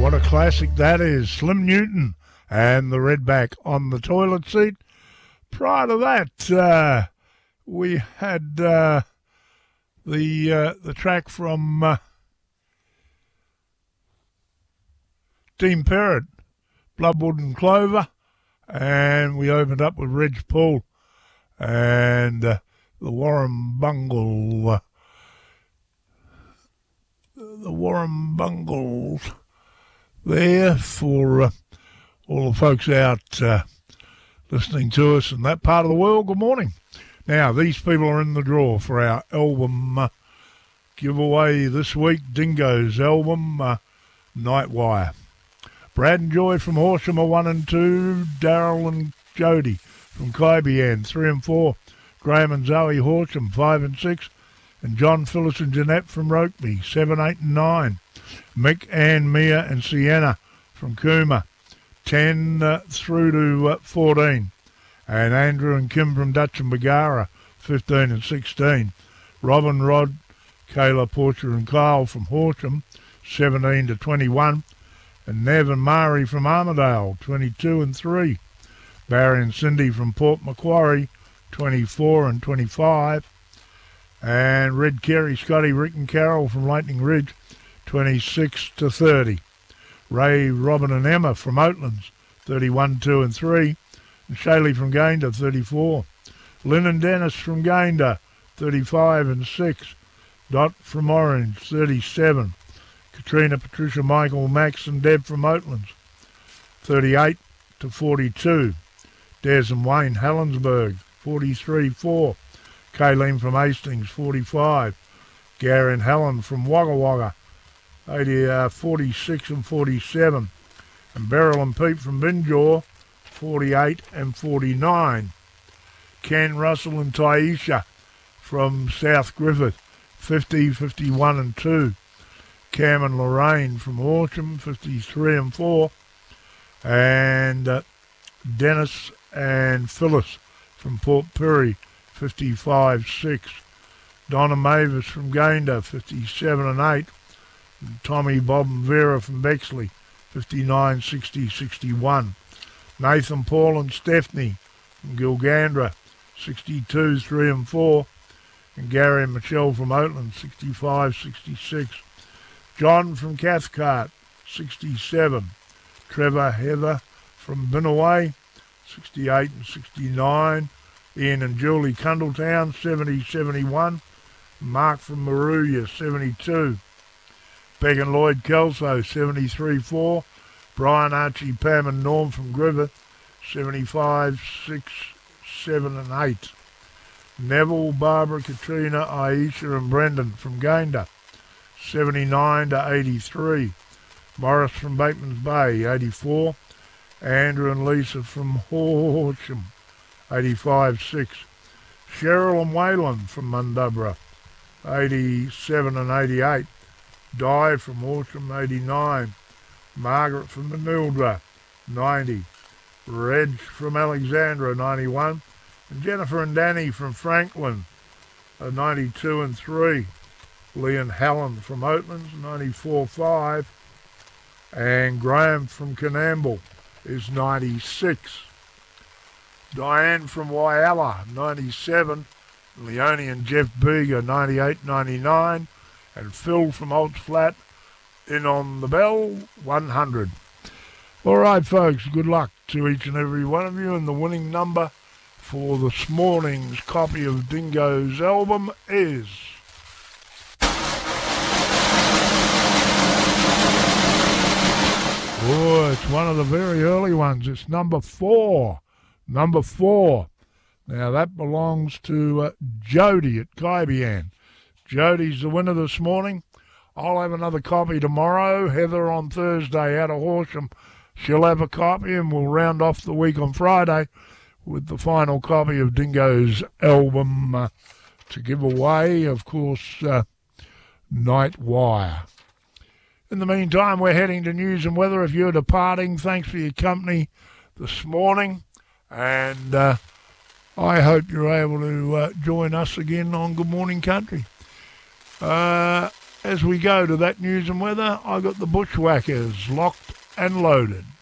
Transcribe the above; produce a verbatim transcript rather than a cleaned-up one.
What a classic that is. Slim Newton and the Redback on the toilet seat. Prior to that, uh, we had uh, the uh, the track from uh, Dean Perrott, Bloodwood and Clover, and we opened up with Reg Paul and uh, the Warren Bungle, uh, the Warren Bungles there for uh, all the folks out uh, listening to us in that part of the world. Good morning. Now, these people are in the draw for our album uh, giveaway this week, Dingo's album, uh, Nightwire. Brad and Joy from Horsham are one and two. Daryl and Jody from Kaibian, three and four. Graham and Zoe Horsham, five and six. And John, Phyllis and Jeanette from Rokeby, seven, eight and nine. Mick, Ann, Mia and Sienna from Cooma, ten uh, through to uh, fourteen. And Andrew and Kim from Dutch and Bagara, fifteen and sixteen. Robin, Rod, Kayla, Porcher and Kyle from Horsham, seventeen to twenty-one. And Nev and Mari from Armidale, twenty-two and three. Barry and Cindy from Port Macquarie, twenty-four and twenty-five. And Red, Kerry, Scotty, Rick and Carol from Lightning Ridge, twenty-six to thirty. Ray, Robin and Emma from Oatlands, thirty-one, two and three. And Shaylee from Gayndah, thirty-four. Lynn and Dennis from Gayndah, thirty-five and six. Dot from Orange, thirty-seven. Katrina, Patricia, Michael, Max and Deb from Oatlands, thirty-eight to forty-two. Des and Wayne, Helensburgh, forty-three four. Kayleen from Hastings, forty-five. Gary and Helen from Wagga Wagga, eighty, uh, forty-six and forty-seven. And Beryl and Pete from Binjaw, forty-eight and forty-nine. Ken, Russell and Taisha from South Griffith, fifty, fifty-one and two. Cam and Lorraine from Horsham, fifty-three and four. And uh, Dennis and Phyllis from Port Pirie, fifty-five six. Donna Mavis from Gayndah, fifty-seven and eight. And Tommy, Bob and Vera from Bexley, fifty-nine, sixty, sixty-one. Nathan, Paul and Stephanie from Gilgandra, sixty-two, three and four. And Gary and Michelle from Oatland, sixty-five, sixty-six. John from Cathcart, sixty-seven. Trevor, Heather from Binnaway, sixty-eight and sixty-nine. Ian and Julie Cundletown, seventy, seventy-one. Mark from Maruya, seventy-two. Beck and Lloyd Kelso, seventy-three four. Brian, Archie, Pam and Norm from Griffith, seventy-five, six, seven and eight. Neville, Barbara, Katrina, Aisha and Brendan from Gayndah, seventy-nine to eighty-three. Morris from Bateman's Bay, eighty-four. Andrew and Lisa from Horsham, eighty-five six. Cheryl and Wayland from Mundubra, eighty-seven and eighty-eight. Di from Horsham, eighty-nine. Margaret from Manildra, ninety. Reg from Alexandra, ninety-one. And Jennifer and Danny from Franklin, uh, ninety-two and three. Lee and Helen from Oatlands, ninety-four five. And Graham from Canamble is ninety-six. Diane from Wyalla, ninety-seven. Leonie and Jeff Beeger, ninety-eight, ninety-nine. And Phil from Olds Flat in on the bell, one hundred. All right, folks, good luck to each and every one of you. And the winning number for this morning's copy of Dingo's album is... Oh, it's one of the very early ones. It's number four. Number four. Now, that belongs to uh, Jody at Kaibian. Jody's the winner this morning. I'll have another copy tomorrow. Heather on Thursday out of Horsham, she'll have a copy, and we'll round off the week on Friday with the final copy of Dingo's album uh, to give away. Of course, uh, Nightwire. In the meantime, we're heading to news and weather. If you're departing, thanks for your company this morning. And uh, I hope you're able to uh, join us again on Good Morning Country. Uh, as we go to that news and weather, I got the Bushwhackers locked and loaded.